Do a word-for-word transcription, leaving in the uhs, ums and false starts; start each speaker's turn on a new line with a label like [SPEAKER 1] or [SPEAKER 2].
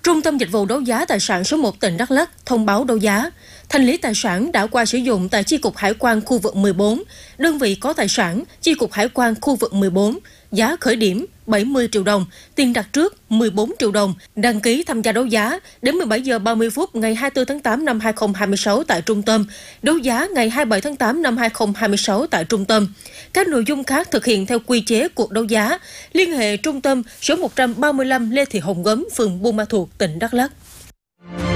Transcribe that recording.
[SPEAKER 1] Trung tâm Dịch vụ Đấu giá Tài sản số một tỉnh Đắk Lắk thông báo đấu giá. Thanh lý tài sản đã qua sử dụng tại Chi cục Hải quan khu vực mười bốn, đơn vị có tài sản, Chi cục Hải quan khu vực mười bốn, giá khởi điểm bảy mươi triệu đồng, tiền đặt trước mười bốn triệu đồng, đăng ký tham gia đấu giá đến mười bảy giờ ba mươi phút ngày hai mươi tư tháng tám năm hai nghìn không trăm hai mươi sáu tại trung tâm, đấu giá ngày hai mươi bảy tháng tám năm hai nghìn không trăm hai mươi sáu tại trung tâm. Các nội dung khác thực hiện theo quy chế cuộc đấu giá, liên hệ trung tâm số một trăm ba mươi lăm Lê Thị Hồng Gấm, phường Buôn Ma Thuột, tỉnh Đắk Lắk.